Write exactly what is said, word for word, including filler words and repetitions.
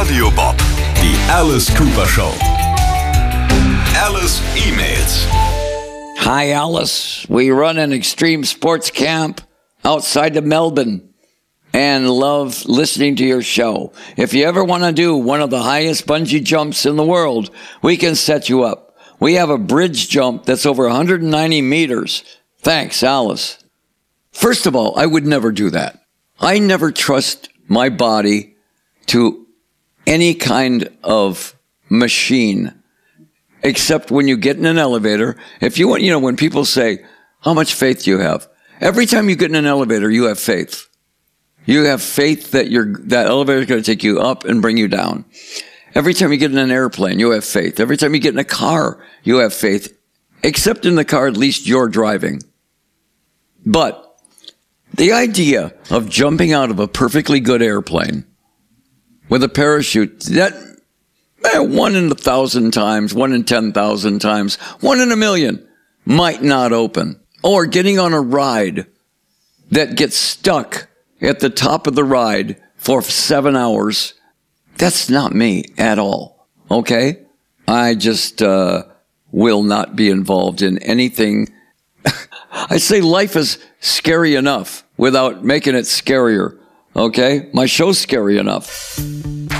Radio Bob, die Alice Cooper Show. Alice emails. Hi, Alice. We run an extreme sports camp outside of Melbourne and love listening to your show. If you ever want to do one of the highest bungee jumps in the world, we can set you up. We have a bridge jump that's over one hundred ninety meters. Thanks, Alice. First of all, I would never do that. I never trust my body to any kind of machine, except when you get in an elevator. If you want, you know, when people say, how much faith do you have? Every time you get in an elevator, you have faith. You have faith that your that elevator is going to take you up and bring you down. Every time you get in an airplane, you have faith. Every time you get in a car, you have faith. Except in the car, at least you're driving. But the idea of jumping out of a perfectly good airplane with a parachute, that eh, one in a thousand times, one in ten thousand times, one in a million might not open. Or getting on a ride that gets stuck at the top of the ride for seven hours. That's not me at all. Okay? I just uh, will not be involved in anything. I say life is scary enough without making it scarier. Okay? My show's scary enough.